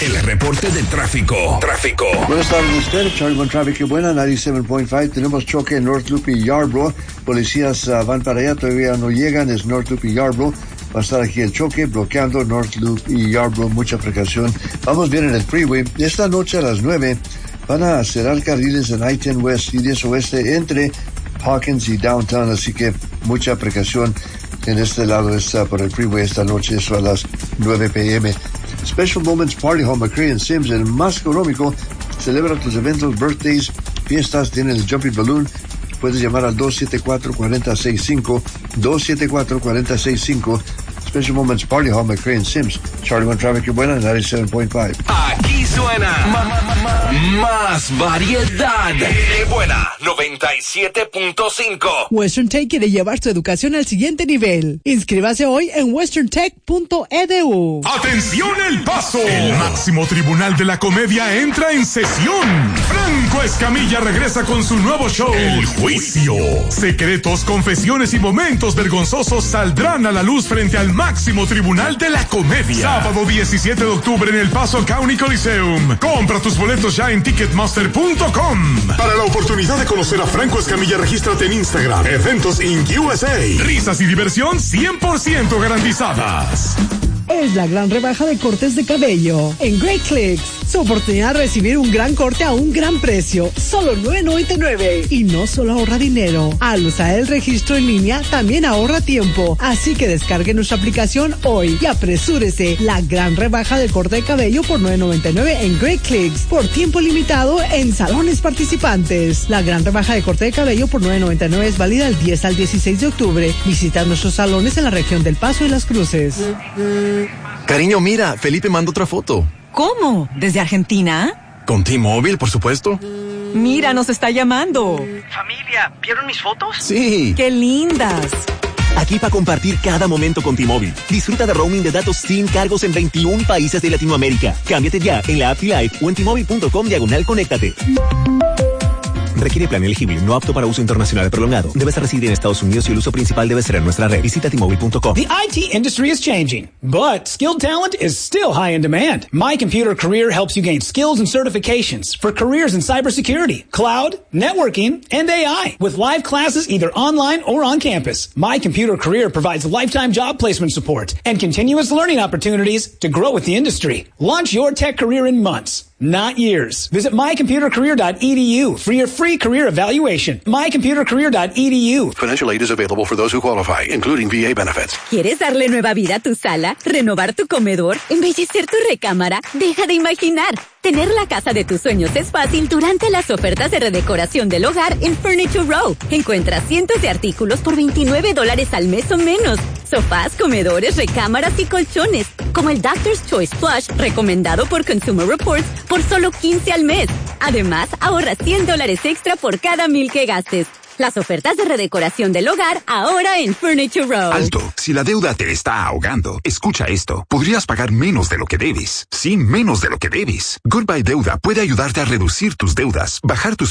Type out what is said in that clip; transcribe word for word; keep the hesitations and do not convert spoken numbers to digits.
El reporte de tráfico. Tráfico. Buenas tardes, usted. Charlie One Traffic, qué buena. noventa y siete punto cinco. Tenemos choque en North Loop y Yarborough. Policías uh, van para allá, todavía no llegan. Es North Loop y Yarborough. Va a estar aquí el choque, bloqueando North Loop y Yarborough. Mucha precaución. Vamos bien en el freeway. Esta noche a las nueve van a cerrar carriles en I diez West y diez Oeste entre Hawkins y Downtown. Así que mucha precaución en este lado. Está por el freeway esta noche, eso a las nueve p m Special Moments Party Hall McCray and Sims, el más económico. Celebra tus eventos, birthdays, fiestas, tienen el Jumping Balloon. Puedes llamar al dos siete cuatro, cuatro cero seis cinco, dos siete cuatro, cuatro cero seis cinco. Special Moments Party Hall McCray and Sims. Charlie One Traffic, qué buena, noventa y siete punto cinco. Aquí suena ma, ma, ma, más variedad. ¡Qué buena! noventa y siete punto cinco. Western Tech quiere llevar su educación al siguiente nivel. Inscríbase hoy en western tech punto e d u. ¡Atención El Paso! El máximo tribunal de la comedia entra en sesión. Franco Escamilla regresa con su nuevo show, El Juicio. Secretos, confesiones y momentos vergonzosos saldrán a la luz frente al máximo tribunal de la comedia. Sábado diecisiete de octubre en El Paso County Coliseum. Compra tus boletos ya en ticketmaster punto com. Para la oportunidad de conocer a Franco Escamilla, regístrate en Instagram. Eventos in U S A. Risas y diversión cien por ciento garantizadas. Es la gran rebaja de cortes de cabello en Great Clips. Su oportunidad de recibir un gran corte a un gran precio. Solo nueve noventa y nueve. Y no solo ahorra dinero. Al usar el registro en línea, también ahorra tiempo. Así que descargue nuestra aplicación hoy y apresúrese. La gran rebaja de corte de cabello por nueve noventa y nueve en Great Clips. Por tiempo limitado en salones participantes. La gran rebaja de corte de cabello por nueve noventa y nueve es válida del diez al dieciséis de octubre. Visita nuestros salones en la región del Paso y Las Cruces. Cariño, mira, Felipe manda otra foto. ¿Cómo? ¿Desde Argentina? Con T-Mobile, por supuesto. Mira, nos está llamando. Familia, ¿vieron mis fotos? Sí. ¡Qué lindas! Aquí para compartir cada momento con T-Mobile. Disfruta de roaming de datos sin cargos en veintiún países de Latinoamérica. Cámbiate ya en la app T-Live o en T-Mobile punto com diagonal conéctate. Requiere plan elegible, no apto para uso internacional prolongado. Debes residir en Estados Unidos y el uso principal debe ser en nuestra red. Visita T Mobile punto com. The I T industry is changing, but skilled talent is still high in demand. My Computer Career helps you gain skills and certifications for careers in cybersecurity, cloud, networking, and A I. With live classes either online or on campus, My Computer Career provides lifetime job placement support and continuous learning opportunities to grow with the industry. Launch your tech career in months, not years. Visit my computer career dot e d u for your free career evaluation. my computer career dot e d u. Financial aid is available for those who qualify, including V A benefits. ¿Quieres darle nueva vida a tu sala? ¿Renovar tu comedor? ¿Embellecer tu recámara? Deja de imaginar. Tener la casa de tus sueños es fácil durante las ofertas de redecoración del hogar en Furniture Row. Encuentra cientos de artículos por veintinueve dólares al mes o menos. Sofás, comedores, recámaras y colchones, como el Doctor's Choice Plush, recomendado por Consumer Reports, por solo quince al mes. Además, ahorra cien dólares extra por cada mil que gastes. Las ofertas de redecoración del hogar ahora en Furniture Row. Alto, si la deuda te está ahogando, escucha esto. Podrías pagar menos de lo que debes. Sí, menos de lo que debes. Goodbye Deuda puede ayudarte a reducir tus deudas, bajar tus